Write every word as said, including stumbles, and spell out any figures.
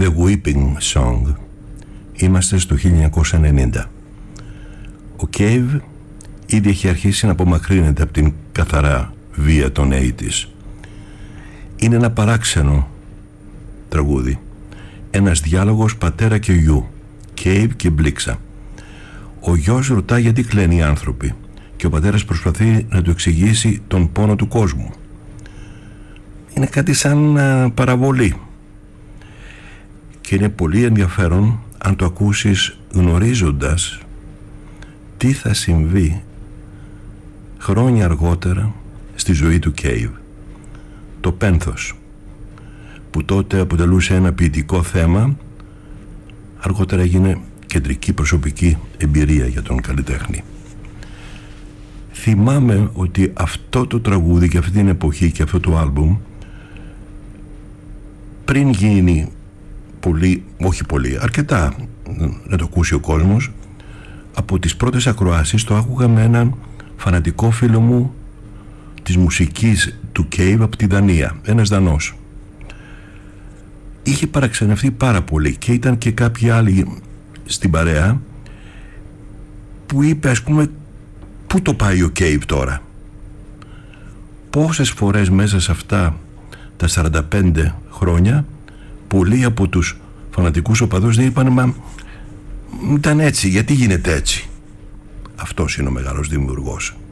The Weeping Song. Είμαστε στο χίλια εννιακόσια ενενήντα. Ο Cave ήδη έχει αρχίσει να απομακρύνεται από την καθαρά βία των ογδόντα. Είναι ένα παράξενο τραγούδι. Ένας διάλογος πατέρα και γιου, Cave και Μπλίξα. Ο γιος ρωτά γιατί κλαίνουν οι άνθρωποι και ο πατέρας προσπαθεί να του εξηγήσει τον πόνο του κόσμου. Είναι κάτι σαν uh, παραβολή και είναι πολύ ενδιαφέρον αν το ακούσεις γνωρίζοντας τι θα συμβεί χρόνια αργότερα στη ζωή του Cave. Το πένθος, που τότε αποτελούσε ένα ποιητικό θέμα, αργότερα έγινε κεντρική προσωπική εμπειρία για τον καλλιτέχνη. Θυμάμαι ότι αυτό το τραγούδι και αυτή την εποχή και αυτό το άλμπουμ, πριν γίνει πολύ, όχι πολύ, αρκετά να το ακούσει ο κόσμος, από τις πρώτες ακροάσεις το άκουγα με έναν φανατικό φίλο μου της μουσικής του Cave από τη Δανία, ένας Δανός. Είχε παραξενευτεί πάρα πολύ και ήταν και κάποιοι άλλοι στην παρέα που είπε, ας πούμε, πού το πάει ο Cave τώρα. Πόσες φορές μέσα σε αυτά τα σαράντα πέντε χρόνια πολλοί από τους φανατικούς οπαδούς δεν είπαν, μα ήταν έτσι, γιατί γίνεται έτσι. Αυτός είναι ο μεγάλος δημιουργός.